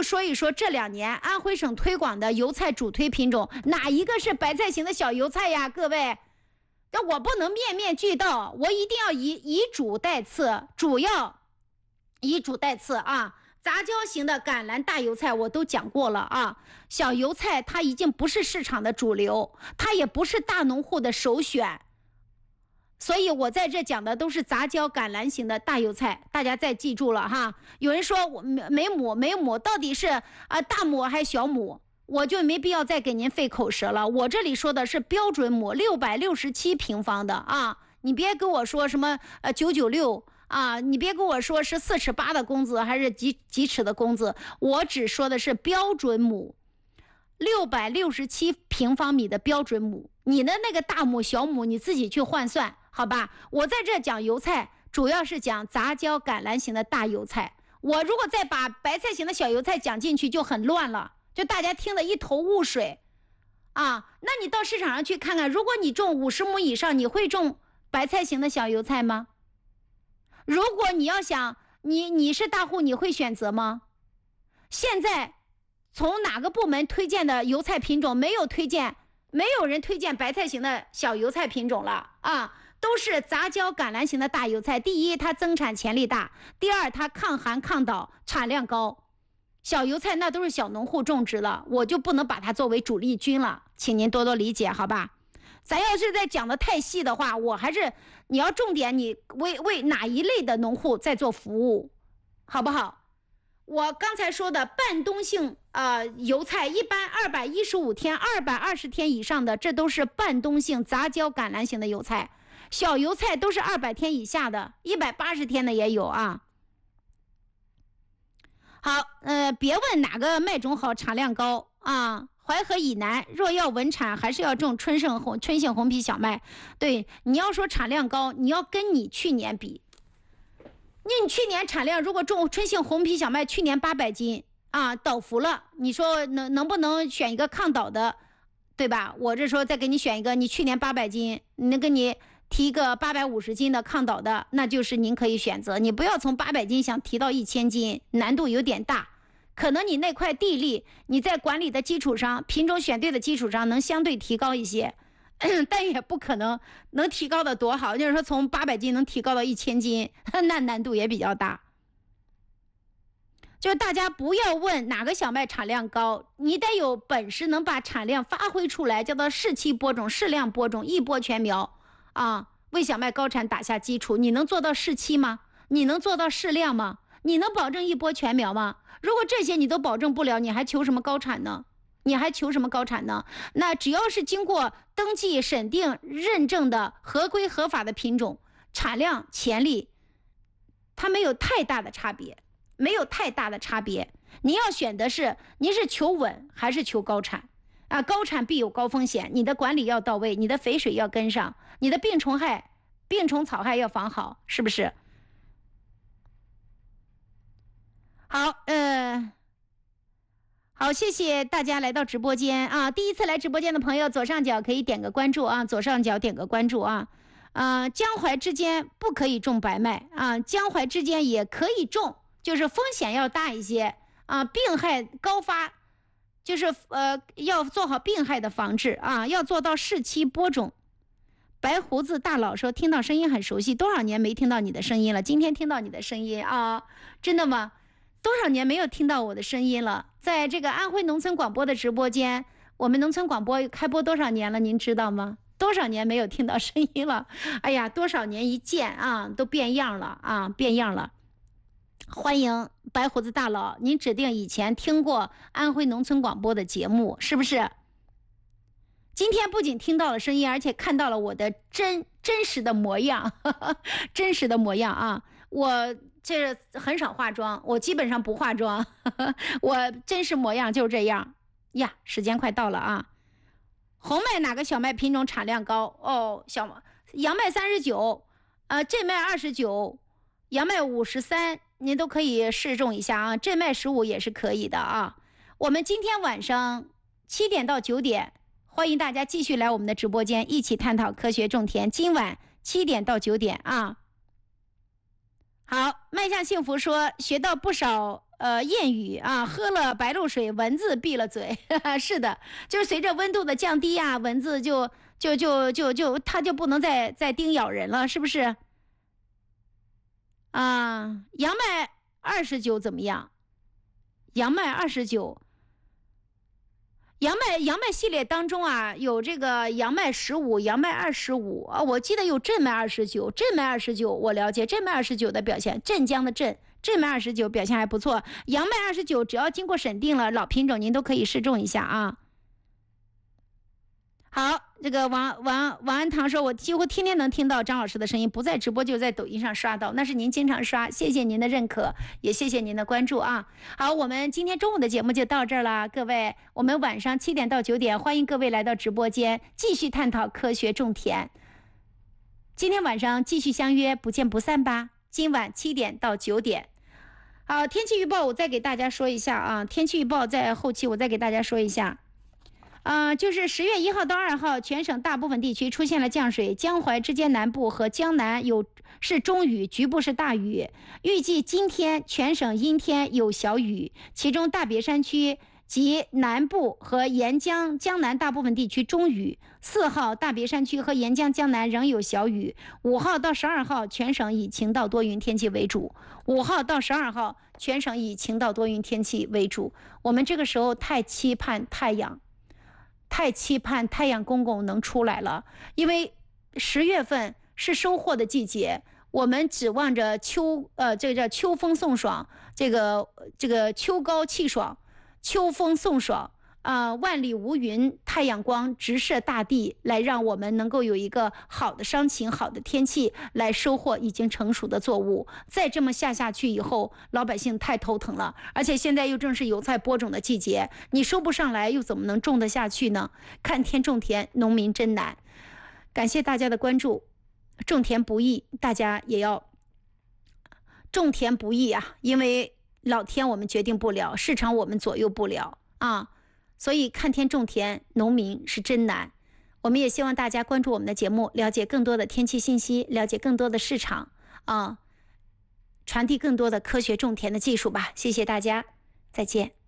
就说一说这2年安徽省推广的油菜主推品种，哪一个是白菜型的小油菜呀？各位，那我不能面面俱到，我一定要以主代次，主要以主代次啊。杂交型的橄榄大油菜我都讲过了啊，小油菜它已经不是市场的主流，它也不是大农户的首选，所以我在这讲的都是杂交橄榄型的大油菜，大家再记住了哈。有人说我没母到底是大母还是小母，我就没必要再给您费口舌了。我这里说的是标准母667平方的啊，你别跟我说什么996啊，你别跟我说是4尺8的公子还是几尺的公子，我只说的是标准母，667平方米的标准母。你的那个大母小母你自己去换算，好吧？我在这讲油菜，主要是讲杂交橄榄型的大油菜。我如果再把白菜型的小油菜讲进去，就很乱了，就大家听得一头雾水啊。那你到市场上去看看，如果你种50亩以上，你会种白菜型的小油菜吗？如果你要想你是大户，你会选择吗？现在从哪个部门推荐的油菜品种没有人推荐白菜型的小油菜品种了啊，都是杂交橄榄型的大油菜。第一，它增产潜力大；第二，它抗寒抗倒，产量高。小油菜那都是小农户种植了，我就不能把它作为主力军了，请您多多理解，好吧？咱要是再讲的太细的话，我还是你要重点你为哪一类的农户在做服务，好不好？我刚才说的半冬性油菜，一般215天、220天以上的，这都是半冬性杂交橄榄型的油菜。小油菜都是200天以下的，180天的也有啊。好，别问哪个麦种好，产量高啊。淮河以南若要稳产，还是要种春性红皮小麦。对，你要说产量高，你要跟你去年比。你去年产量如果种春性红皮小麦，去年800斤啊，倒伏了。你说能不能选一个抗倒的，对吧？我这说再给你选一个，你去年800斤，能给你提一个850斤的抗倒的，那就是您可以选择。你不要从800斤想提到1000斤，难度有点大。可能你那块地力，你在管理的基础上，品种选对的基础上，能相对提高一些，但也不可能能提高的多好。就是说从800斤能提高到1000斤，那难度也比较大。就是大家不要问哪个小麦产量高，你得有本事能把产量发挥出来，叫做适期播种、适量播种、一播全苗啊，为小麦高产打下基础。你能做到适期吗？你能做到适量吗？你能保证一播全苗吗？如果这些你都保证不了，你还求什么高产呢？那只要是经过登记、审定、认证的合规合法的品种，产量、潜力，它没有太大的差别。您要选的是，您是求稳还是求高产啊？高产必有高风险，你的管理要到位，你的肥水要跟上，你的病虫草害要防好，是不是？好，谢谢大家来到直播间啊！第一次来直播间的朋友，左上角可以点个关注啊，江淮之间不可以种白麦啊，江淮之间也可以种，就是风险要大一些啊，病害高发，就是要做好病害的防治啊，要做到适期播种。白胡子大佬说听到声音很熟悉，多少年没听到你的声音了，今天听到你的声音啊，真的吗？多少年没有听到我的声音了？在这个安徽农村广播的直播间，我们农村广播开播多少年了，您知道吗？多少年没有听到声音了？哎呀，多少年一见啊，都变样了啊，变样了。欢迎白胡子大佬，您指定以前听过安徽农村广播的节目，是不是？今天不仅听到了声音，而且看到了我的真实的模样，真实的模样啊！我这很少化妆，我基本上不化妆，我真实模样就是这样呀。时间快到了啊！红麦哪个小麦品种产量高？哦，杨麦39，镇麦29，杨麦53，您都可以试种一下啊。镇麦15也是可以的啊。我们今天晚上7点到9点。欢迎大家继续来我们的直播间，一起探讨科学种田。今晚7点到9点啊。好，迈向幸福说学到不少谚语啊，喝了白露水，蚊子闭了嘴。是的，就是随着温度的降低啊，蚊子它就不能再叮咬人了，是不是？啊，杨麦29怎么样？杨麦29。杨麦系列当中啊，有这个杨麦15、杨麦25啊，我记得有镇麦29，镇麦29我了解，镇麦29的表现，镇江的镇麦29表现还不错，杨麦29只要经过审定了，老品种您都可以试种一下啊。好，这个王安堂说，我几乎天天能听到张老师的声音，不在直播就在抖音上刷到，那是您经常刷，谢谢您的认可，也谢谢您的关注啊。好，我们今天中午的节目就到这儿了，各位，我们晚上7点到9点，欢迎各位来到直播间，继续探讨科学种田。今天晚上继续相约，不见不散吧。今晚7点到9点。好，天气预报我再给大家说一下啊，天气预报在后期我再给大家说一下。就是10月1号到2号，全省大部分地区出现了降水，江淮之间南部和江南是中雨，局部是大雨。预计今天全省阴天有小雨，其中大别山区及南部和沿江江南大部分地区中雨。4号大别山区和沿江江南仍有小雨。5号到12号全省以晴到多云天气为主。5号到12号全省以晴到多云天气为主。我们这个时候太期盼太阳公公能出来了，因为10月份是收获的季节，我们指望着这个叫秋风送爽，这个秋高气爽，秋风送爽万里无云，太阳光直射大地，来让我们能够有一个好的伤情，好的天气来收获已经成熟的作物。再这么下去以后，老百姓太头疼了，而且现在又正是油菜播种的季节，你收不上来又怎么能种得下去呢？看天种田，农民真难。感谢大家的关注。种田不易，大家也要种田不易啊，因为老天我们决定不了，市场我们左右不了啊。所以看天种田，农民是真难。我们也希望大家关注我们的节目，了解更多的天气信息，了解更多的市场传递更多的科学种田的技术吧。谢谢大家，再见。